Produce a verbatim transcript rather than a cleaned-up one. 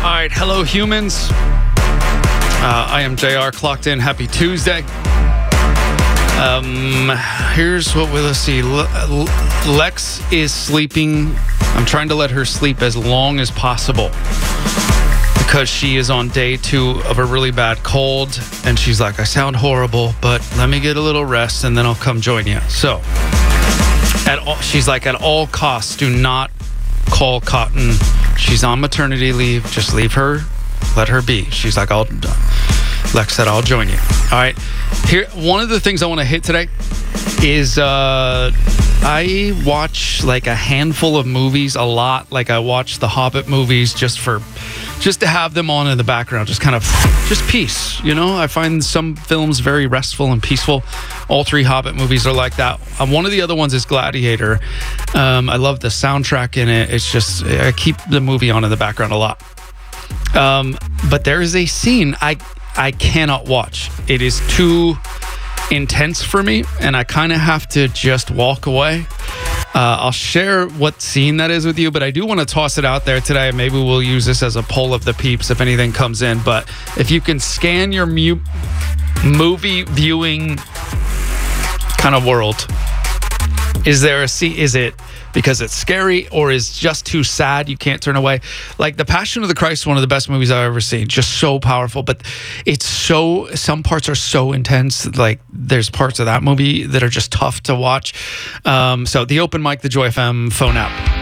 All right, hello humans. Uh, I am J R, clocked in. Happy Tuesday. Um, here's what we'll see. Le- Lex is sleeping. I'm trying to let her sleep as long as possible because she is on day two of a really bad cold, and she's like, I sound horrible, but let me get a little rest and then I'll come join you. So, at all, she's like, at all costs, do not call Cotton. She's on maternity leave. Just leave her. Let her be. She's like, I'll. Lex said, I'll join you. All right. Here, one of the things I want to hit today is uh, I watch like a handful of movies a lot. Like I watch the Hobbit movies just for, just to have them on in the background, just kind of, just peace. You know, I find some films very restful and peaceful. All three Hobbit movies are like that. Um, one of the other ones is Gladiator. Um, I love the soundtrack in it. It's just, I keep the movie on in the background a lot. Um, but there is a scene I I cannot watch. It is too intense for me, and I kind of have to just walk away. Uh, I'll share what scene that is with you, but I do want to toss it out there today. Maybe we'll use this as a poll of the peeps if anything comes in. But if you can scan your mu- movie viewing kind of world, is there a scene? Is it because it's scary, or is just too sad you can't turn away? Like The Passion of the Christ, one of the best movies I've ever seen. Just so powerful, but it's so, some parts are so intense. Like there's parts of that movie that are just tough to watch. Um, so the Open Mic, the Joy F M phone app.